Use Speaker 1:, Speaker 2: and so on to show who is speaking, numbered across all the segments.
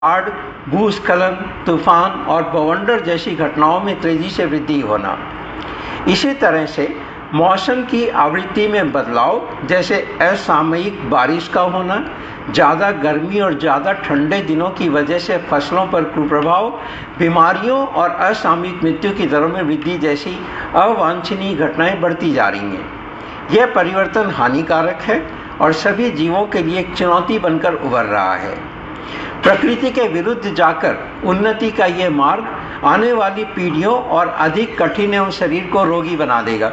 Speaker 1: बाढ़, भूस्खलन, तूफान और बवंडर जैसी घटनाओं में तेजी से वृद्धि होना। इसी तरह से मौसम की आवृत्ति में बदलाव, जैसे असामयिक बारिश का होना, ज़्यादा गर्मी और ज़्यादा ठंडे दिनों की वजह से फसलों पर कुप्रभाव, बीमारियों और असामयिक मृत्यु की दरों में वृद्धि जैसी अवांछनीय घटनाएं बढ़ती जा रही हैं। यह परिवर्तन हानिकारक है और सभी जीवों के लिए एक चुनौती बनकर उभर रहा है। प्रकृति के विरुद्ध जाकर उन्नति का यह मार्ग आने वाली पीढ़ियों और अधिक कठिन एवं शरीर को रोगी बना देगा।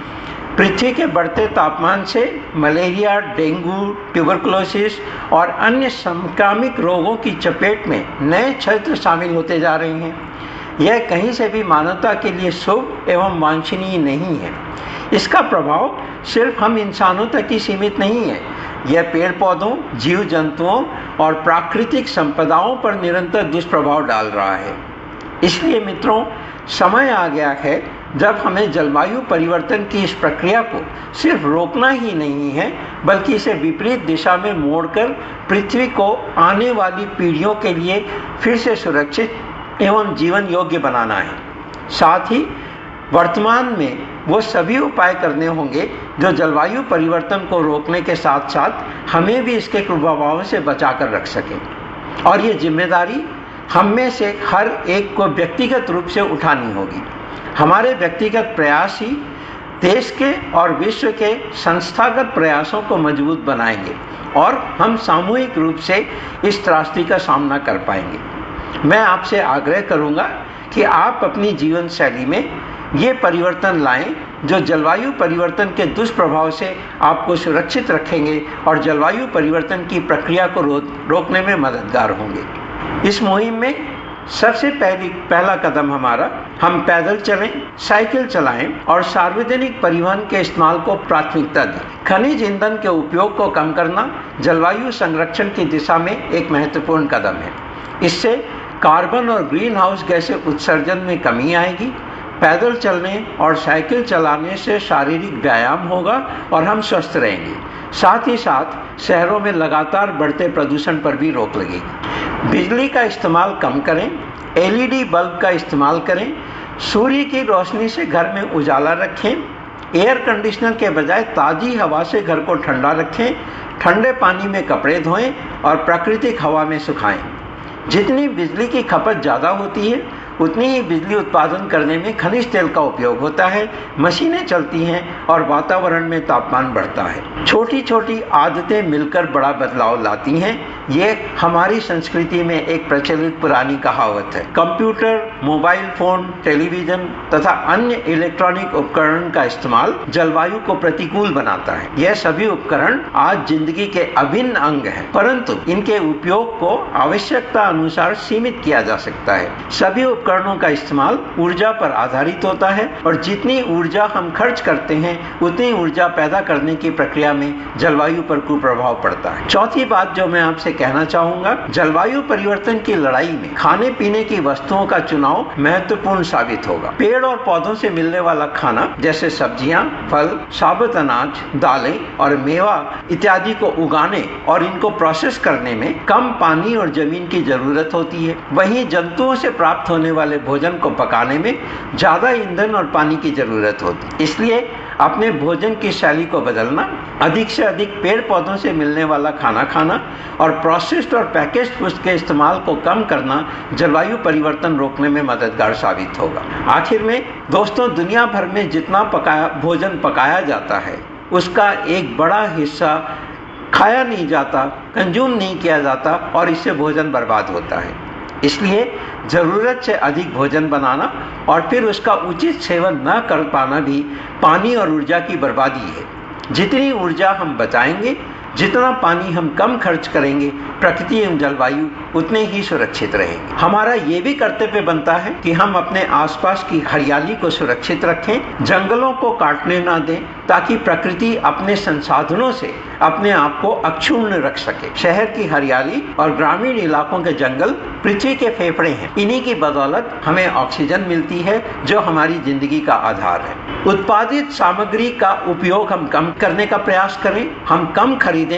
Speaker 1: पृथ्वी के बढ़ते तापमान से मलेरिया, डेंगू, ट्यूबरकुलोसिस और अन्य संक्रामक रोगों की चपेट में नए क्षेत्र शामिल होते जा रहे हैं। यह कहीं से भी मानवता के लिए शुभ एवं वांछनीय नहीं है। इसका प्रभाव सिर्फ हम इंसानों तक ही सीमित नहीं है, यह पेड़ पौधों, जीव जंतुओं और प्राकृतिक संपदाओं पर निरंतर दुष्प्रभाव डाल रहा है। इसलिए मित्रों, समय आ गया है जब हमें जलवायु परिवर्तन की इस प्रक्रिया को सिर्फ रोकना ही नहीं है, बल्कि इसे विपरीत दिशा में मोड़कर पृथ्वी को आने वाली पीढ़ियों के लिए फिर से सुरक्षित एवं जीवन योग्य बनाना है। साथ ही वर्तमान में वो सभी उपाय करने होंगे जो जलवायु परिवर्तन को रोकने के साथ साथ हमें भी इसके कुप्रभावों से बचाकर रख सकें। और ये जिम्मेदारी हम में से हर एक को व्यक्तिगत रूप से उठानी होगी। हमारे व्यक्तिगत प्रयास ही देश के और विश्व के संस्थागत प्रयासों को मजबूत बनाएंगे और हम सामूहिक रूप से इस त्रासदी का सामना कर पाएंगे। मैं आपसे आग्रह करूंगा कि आप अपनी जीवन शैली में ये परिवर्तन लाएं जो जलवायु परिवर्तन के दुष्प्रभाव से आपको सुरक्षित रखेंगे और जलवायु परिवर्तन की प्रक्रिया को रोकने में मददगार होंगे। इस मुहिम में सबसे पहला कदम हमारा, हम पैदल चलें, साइकिल चलाएं और सार्वजनिक परिवहन के इस्तेमाल को प्राथमिकता दें। खनिज ईंधन के उपयोग को कम करना जलवायु संरक्षण की दिशा में एक महत्वपूर्ण कदम है। इससे कार्बन और ग्रीन हाउस गैसें उत्सर्जन में कमी आएगी। पैदल चलने और साइकिल चलाने से शारीरिक व्यायाम होगा और हम स्वस्थ रहेंगे। साथ ही साथ शहरों में लगातार बढ़ते प्रदूषण पर भी रोक लगेगी। बिजली का इस्तेमाल कम करें, एलईडी बल्ब का इस्तेमाल करें, सूर्य की रोशनी से घर में उजाला रखें, एयर कंडीशनर के बजाय ताज़ी हवा से घर को ठंडा रखें, ठंडे पानी में कपड़े धोएं और प्राकृतिक हवा में सुखाएं। जितनी बिजली की खपत ज़्यादा होती है, उतनी ही बिजली उत्पादन करने में खनिज तेल का उपयोग होता है, मशीनें चलती हैं और वातावरण में तापमान बढ़ता है। छोटी छोटी आदतें मिलकर बड़ा बदलाव लाती हैं। ये हमारी संस्कृति में एक प्रचलित पुरानी कहावत है। कंप्यूटर, मोबाइल फोन, टेलीविजन तथा अन्य इलेक्ट्रॉनिक उपकरण का इस्तेमाल जलवायु को प्रतिकूल बनाता है। यह सभी उपकरण आज जिंदगी के अभिन्न अंग हैं, परंतु इनके उपयोग को आवश्यकता अनुसार सीमित किया जा सकता है। सभी उपकरणों का इस्तेमाल ऊर्जा पर आधारित होता है और जितनी ऊर्जा हम खर्च करते हैं, उतनी ऊर्जा पैदा करने की प्रक्रिया में जलवायु पर कुप्रभाव पड़ता है। चौथी बात जो मैं आपसे कहना चाहूंगा, जलवायु परिवर्तन की लड़ाई में खाने पीने की वस्तुओं का चुनाव महत्वपूर्ण साबित होगा। पेड़ और पौधों से मिलने वाला खाना जैसे सब्जियां, फल, साबुत अनाज, दालें और मेवा इत्यादि को उगाने और इनको प्रोसेस करने में कम पानी और जमीन की जरूरत होती है। वहीं जंतुओं से प्राप्त होने वाले भोजन को पकाने में ज्यादा ईंधन और पानी की जरूरत होती है। इसलिए अपने भोजन की शैली को बदलना, अधिक से अधिक पेड़ पौधों से मिलने वाला खाना खाना और प्रोसेस्ड और पैकेज्ड फूड के इस्तेमाल को कम करना जलवायु परिवर्तन रोकने में मददगार साबित होगा। आखिर में दोस्तों, दुनिया भर में जितना भोजन पकाया जाता है, उसका एक बड़ा हिस्सा खाया नहीं जाता, कंज्यूम नहीं किया जाता और इससे भोजन बर्बाद होता है। इसलिए ज़रूरत से अधिक भोजन बनाना और फिर उसका उचित सेवन न कर पाना भी पानी और ऊर्जा की बर्बादी है। जितनी ऊर्जा हम बचाएंगे, जितना पानी हम कम खर्च करेंगे, प्रकृति एवं जलवायु उतने ही सुरक्षित रहेंगे। हमारा ये भी कर्तव्य बनता है कि हम अपने आसपास की हरियाली को सुरक्षित रखें, जंगलों को काटने ना दें, ताकि प्रकृति अपने संसाधनों से अपने आप को अक्षुण्ण रख सके। शहर की हरियाली और ग्रामीण इलाकों के जंगल पृथ्वी के फेफड़े हैं। इन्हीं की बदौलत हमें ऑक्सीजन मिलती है, जो हमारी जिंदगी का आधार है। उत्पादित सामग्री का उपयोग हम कम करने का प्रयास करें, हम कम खरीदें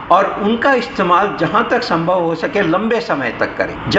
Speaker 1: और उनका इस्तेमाल जहां तक संभव हो सके लंबे समय तक करें।